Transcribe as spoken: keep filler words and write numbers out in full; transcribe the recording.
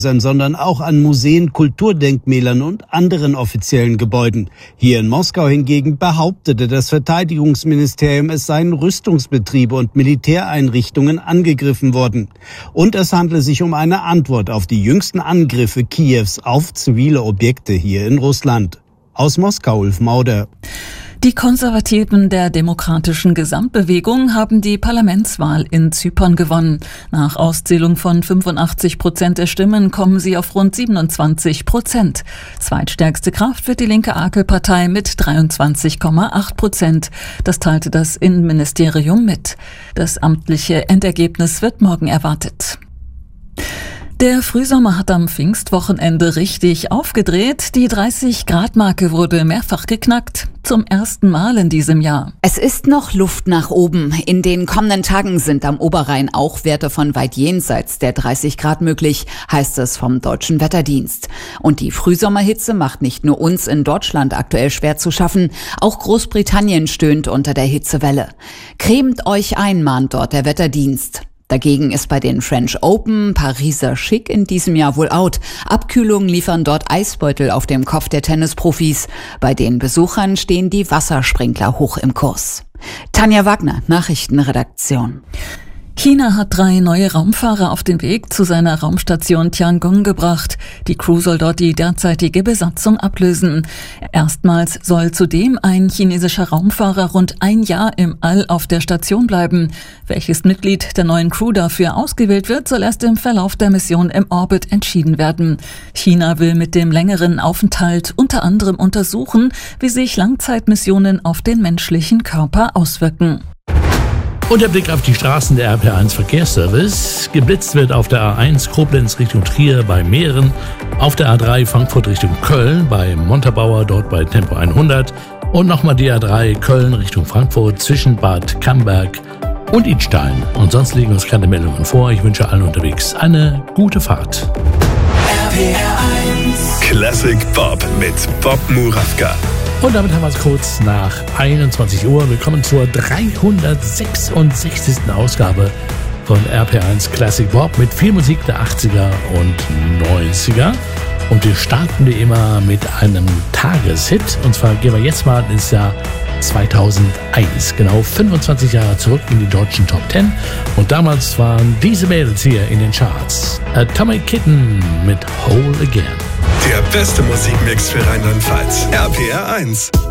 sondern auch an Museen, Kulturdenkmälern und anderen offiziellen Gebäuden. Hier in Moskau hingegen behauptete das Verteidigungsministerium, es seien Rüstungsbetriebe und Militäreinrichtungen angegriffen worden. Und es handle sich um eine Antwort auf die jüngsten Angriffe Kiews auf zivile Objekte hier in Russland. Aus Moskau, Ulf Mauder. Die Konservativen der Demokratischen Gesamtbewegung haben die Parlamentswahl in Zypern gewonnen. Nach Auszählung von fünfundachtzig Prozent der Stimmen kommen sie auf rund siebenundzwanzig Prozent. Zweitstärkste Kraft wird die linke Akel-Partei mit dreiundzwanzig Komma acht Prozent. Das teilte das Innenministerium mit. Das amtliche Endergebnis wird morgen erwartet. Der Frühsommer hat am Pfingstwochenende richtig aufgedreht. Die dreißig-Grad-Marke wurde mehrfach geknackt. Zum ersten Mal in diesem Jahr. Es ist noch Luft nach oben. In den kommenden Tagen sind am Oberrhein auch Werte von weit jenseits der dreißig Grad möglich, heißt es vom Deutschen Wetterdienst. Und die Frühsommerhitze macht nicht nur uns in Deutschland aktuell schwer zu schaffen, auch Großbritannien stöhnt unter der Hitzewelle. Cremt euch ein, mahnt dort der Wetterdienst. Dagegen ist bei den French Open Pariser Schick in diesem Jahr wohl out. Abkühlungen liefern dort Eisbeutel auf dem Kopf der Tennisprofis. Bei den Besuchern stehen die Wassersprinkler hoch im Kurs. Tanja Wagner, Nachrichtenredaktion. China hat drei neue Raumfahrer auf den Weg zu seiner Raumstation Tiangong gebracht. Die Crew soll dort die derzeitige Besatzung ablösen. Erstmals soll zudem ein chinesischer Raumfahrer rund ein Jahr im All auf der Station bleiben. Welches Mitglied der neuen Crew dafür ausgewählt wird, soll erst im Verlauf der Mission im Orbit entschieden werden. China will mit dem längeren Aufenthalt unter anderem untersuchen, wie sich Langzeitmissionen auf den menschlichen Körper auswirken. Und der Blick auf die Straßen der R P eins Verkehrsservice. Geblitzt wird auf der A eins Koblenz Richtung Trier bei Mähren, auf der A drei Frankfurt Richtung Köln bei Montabaur, dort bei Tempo hundert und nochmal die A drei Köln Richtung Frankfurt zwischen Bad Camberg und Idstein. Und sonst liegen uns keine Meldungen vor. Ich wünsche allen unterwegs eine gute Fahrt. R P R eins Classic Pop mit Bob Murawka. Und damit haben wir es kurz nach einundzwanzig Uhr. Willkommen zur dreihundertsechsundsechzigsten Ausgabe von R P eins Classic Pop mit viel Musik der achtziger und neunziger. Und wir starten wie immer mit einem Tageshit. Und zwar gehen wir jetzt mal ins Jahr zweitausendeins, genau fünfundzwanzig Jahre zurück in die deutschen Top Ten. Und damals waren diese Mädels hier in den Charts. Atomic Kitten mit Whole Again. Der beste Musikmix für Rheinland-Pfalz. R P R eins.